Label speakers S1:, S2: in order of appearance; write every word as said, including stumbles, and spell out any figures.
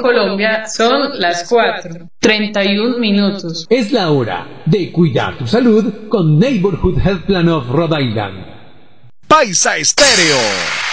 S1: Colombia son las cuatro, treinta y un minutos.
S2: Es la hora de cuidar tu salud con Neighborhood Health Plan of Rhode Island.
S3: Paisa Estéreo.